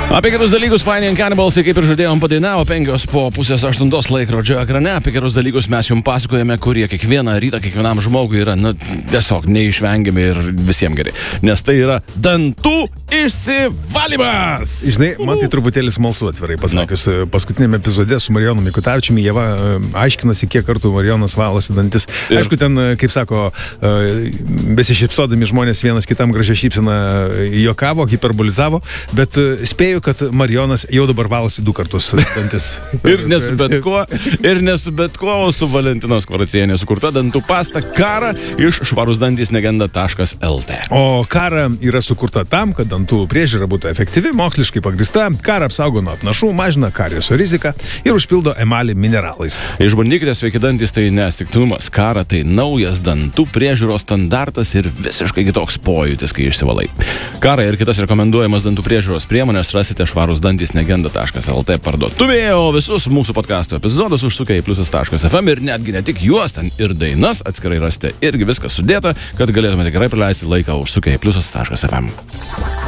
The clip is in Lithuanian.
Apie gerus dalykus Fine and Cannibals, kaip ir žadėjom, padainavo 5 po pusės 8 laikrodžio ekrane. Apie gerus dalykus mes jums pasakojame, kurie kiekvieną rytą, kiekvienam žmogui yra, tiesiog neišvengiami ir visiems gerai. Nes tai yra dantų išsivalymas. Žinai, man tai truputėlį smalsu atvirai pasakius. Paskutinėme epizode su Marijonu Mikutavičiumi Ieva aiškinasi, kiek kartų Marijonas valosi dantis. Aišku, ten, kaip sako, besišypsodami žmonės vienas kitam gražią šypseną juokavo, hiperbolizavo, bet spėju, kad Marijonas jau dabar valosi 2 kartus dantis. Ir nesu bet kuo, su Valentinos Kvaracienė sukurta dantų pasta Kara iš švarūsdantysnegenda.lt. O Kara yra sukurta tam, kad dantų priežiūra būtų efektyvi, moksliškai pagrįsta. Kara apsaugo nuo apnašų, mažina karieso riziką ir užpildo emalį mineralais. Išbandykite, sveiki dantys, tai neatsitiktinumas. Kara tai naujas dantų priežiūros standartas ir visiškai kitoks pojūtis, kai išsivalai. Kara ir kitas rekomenduojamas dantų priežiūros priemonės rasite švarūsdantysnegenda.lt parduotuvėje, o visus mūsų podcasto epizodus užsukę į pliusas.fm ir netgi ne tik juos, ten ir dainas atskirai rasite, irgi viskas sudėta, kad galėtumėte gerai praleisti laiką užsukę į pliusas.fm.